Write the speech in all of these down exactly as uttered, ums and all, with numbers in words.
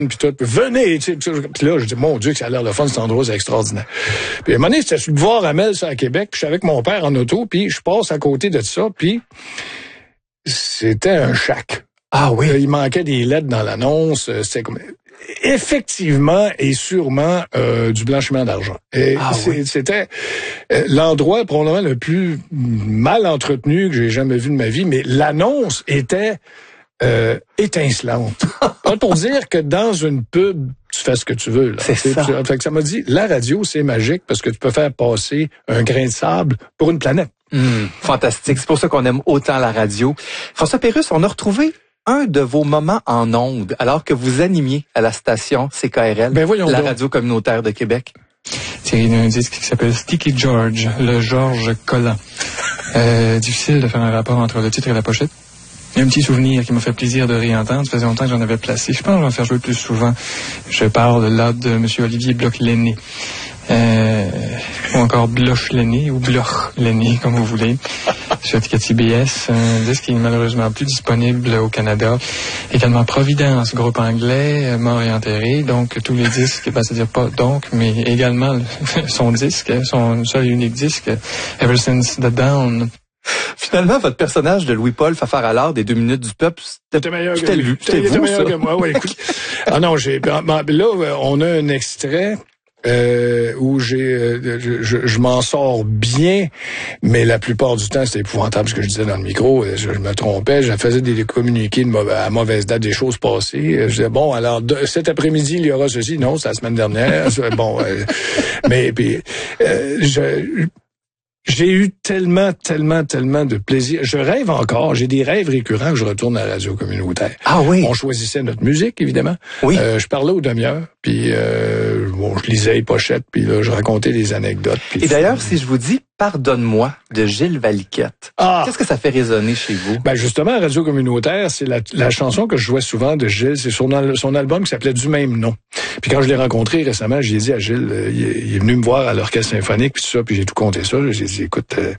puis tout, puis venez, tu sais, puis là, je dis, mon Dieu, que ça a l'air le fun, cet endroit, c'est extraordinaire. Puis à un moment donné, c'était sur le boulevard Amel, ça, à Québec, puis je suis avec mon père en auto, puis je passe à côté de ça, puis c'était un shack. Ah oui? Il manquait des lettres dans l'annonce, c'était comme... Effectivement et sûrement euh, du blanchiment d'argent. Et ah, oui. C'était euh, l'endroit probablement le plus mal entretenu que j'ai jamais vu de ma vie, mais l'annonce était euh, étincelante. Pas pour dire que dans une pub, tu fais ce que tu veux. Là. C'est ça. Tu, fait que ça m'a dit, la radio, c'est magique parce que tu peux faire passer un grain de sable pour une planète. Mmh, fantastique. C'est pour ça qu'on aime autant la radio. François Pérusse, on a retrouvé un de vos moments en ondes, alors que vous animiez à la station C K R L, ben voyons la donc. radio communautaire de Québec. C'est un disque qui s'appelle Sticky George, le George collant. Euh, difficile de faire un rapport entre le titre et la pochette. Il y a un petit souvenir qui m'a fait plaisir de réentendre. Ça faisait longtemps que j'en avais placé. Je pense que je vais en faire jouer plus souvent. Je parle là de M. Olivier Bloch-Lenné. Euh, ou encore Bloch-Lenné, ou Bloch-Lenné, comme vous voulez. Sur l'étiquette C B S, un disque qui est malheureusement plus disponible au Canada. Également Providence, groupe anglais, mort et enterré. Donc, tous les disques, ben, c'est-à-dire pas donc, mais également son disque, son seul et unique disque, Ever Since the Dawn. Finalement, votre personnage de Louis-Paul Fafard-Allard des Deux minutes du peuple, c'était meilleur c'était que lui. C'était vous, meilleur ça? que moi. Ouais, écoute. Ah non, j'ai ben, ben, là on a un extrait euh, où j'ai euh, je, je, je m'en sors bien, mais la plupart du temps c'était épouvantable ce que je disais dans le micro. Je, je me trompais, je faisais des communiqués de mauvaise, à mauvaise date des choses passées. Je disais bon alors de, cet après-midi il y aura ceci. Non, c'est la semaine dernière. bon, euh, mais puis euh, je J'ai eu tellement, tellement, tellement de plaisir. Je rêve encore. J'ai des rêves récurrents que je retourne à la radio communautaire. Ah oui? On choisissait notre musique, évidemment. Oui. Euh, je parlais aux demi-heures, puis euh, bon, je lisais les pochettes, puis là, je racontais des anecdotes. Et d'ailleurs, si je vous dis « Pardonne-moi » de Gilles Valiquette, ah. qu'est-ce que ça fait résonner chez vous? Ben justement, radio communautaire, c'est la, la chanson que je jouais souvent de Gilles. C'est son, son album qui s'appelait Du même nom. Puis quand je l'ai rencontré récemment, j'ai dit à Gilles, euh, il, est, il est venu me voir à l'orchestre symphonique, puis tout ça, puis j'ai tout compté ça. J'ai dit, écoute, euh,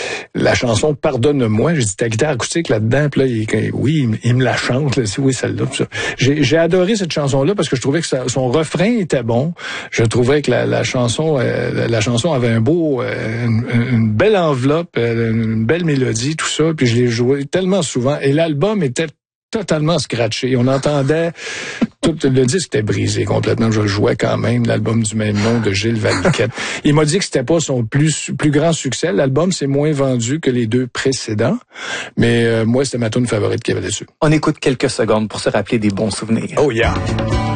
la chanson Pardonne-moi, j'ai dit, ta guitare acoustique là-dedans, puis là, il, oui, il, il me la chante, là, oui, celle-là. Tout ça. J'ai, j'ai adoré cette chanson-là parce que je trouvais que ça, son refrain était bon. Je trouvais que la, la chanson, euh, la chanson avait un beau, euh, une, une belle enveloppe, euh, une belle mélodie, tout ça. Puis je l'ai joué tellement souvent. Et l'album était totalement scratché. On entendait tout le disque était brisé complètement. Je le jouais quand même, l'album du même nom de Gilles Valiquette. Il m'a dit que c'était pas son plus plus grand succès. L'album s'est moins vendu que les deux précédents, mais euh, moi c'était ma tune favorite qu'il y avait dessus. On écoute quelques secondes pour se rappeler des bons souvenirs. Oh yeah.